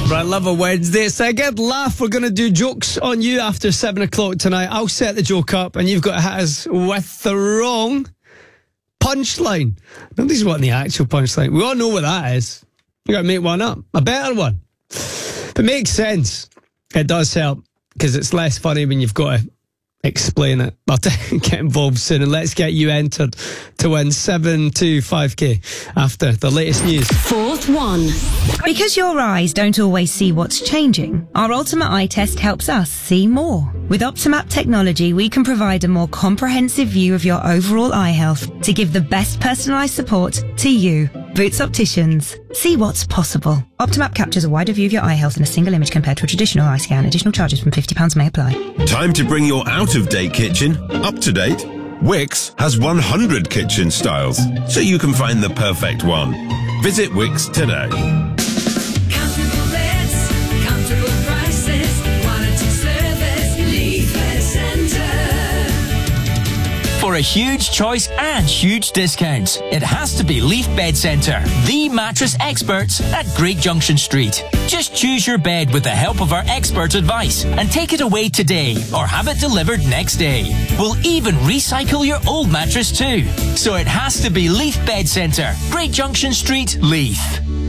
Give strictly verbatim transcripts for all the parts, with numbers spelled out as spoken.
Right, love a Wednesday. It's a good laugh. We're going to do jokes on you after seven o'clock tonight. I'll set the joke up and you've got to hit us with the wrong punchline. Nobody's wanting the actual punchline. We all know what that is. You got to make one up. A better one. If it makes sense, it does help because it's less funny when you've got to explain it. I'll t- get involved soon and let's get you entered to win seven to five K after the latest news. Fourth one. Because your eyes don't always see what's changing, our Ultimate Eye Test helps us see more. With Optimap technology, we can provide a more comprehensive view of your overall eye health to give the best personalised support to you. Boots Opticians. See what's possible. Optimap captures a wider view of your eye health in a single image compared to a traditional eye scan. Additional charges from fifty pounds may apply. Time to bring your out-of-date kitchen up to date. Wix has one hundred kitchen styles, so you can find the perfect one. Visit Wix today. Comfortable beds, comfortable prices, quality service, Leaf Bed Centre. For a huge choice and huge discounts, it has to be Leaf Bed Centre, the mattress experts at Great Junction Street. Just choose your bed with the help of our expert advice and take it away today or have it delivered next day. We'll even recycle your old mattress too. So it has to be Leaf Bed Centre, Great Junction Street, Leith.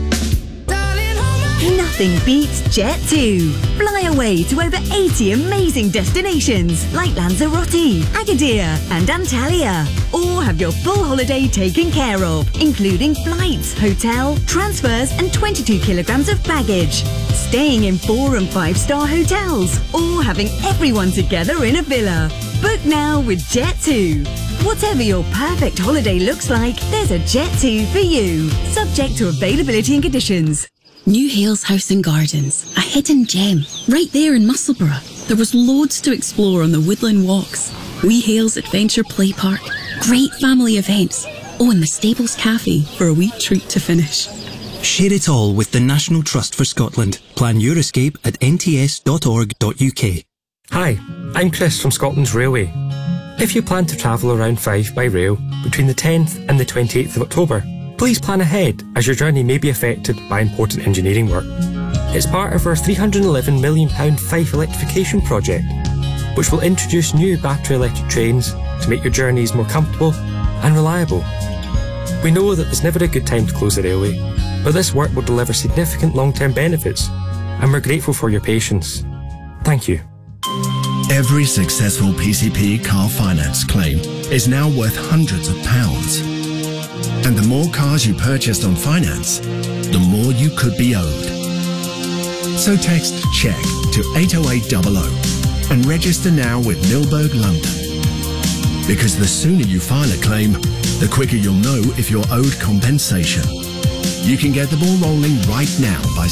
Nothing beats Jet two. Fly away to over eighty amazing destinations like Lanzarote, Agadir and Antalya. Or have your full holiday taken care of, including flights, hotel, transfers and twenty-two kilograms of baggage. Staying in four and five star hotels or having everyone together in a villa. Book now with Jet two. Whatever your perfect holiday looks like, there's a Jet two for you. Subject to availability and conditions. New Hales House and Gardens, a hidden gem, right there in Musselburgh. There was loads to explore on the woodland walks. Wee Hales Adventure Play Park, great family events. Oh, and the Stables Cafe for a wee treat to finish. Share it all with the National Trust for Scotland. Plan your escape at n t s dot org dot u k. Hi, I'm Chris from Scotland's Railway. If you plan to travel around Fife by rail between the tenth and the twenty-eighth of October, please plan ahead as your journey may be affected by important engineering work. It's part of our three hundred eleven million pounds Fife electrification project, which will introduce new battery electric trains to make your journeys more comfortable and reliable. We know that there's never a good time to close the railway, but this work will deliver significant long-term benefits, and we're grateful for your patience. Thank you. Every successful P C P car finance claim is now worth hundreds of pounds. And the more cars you purchased on finance, the more you could be owed. So text CHECK to eight oh eight hundred and register now with Milberg London. Because the sooner you file a claim, the quicker you'll know if you're owed compensation. You can get the ball rolling right now by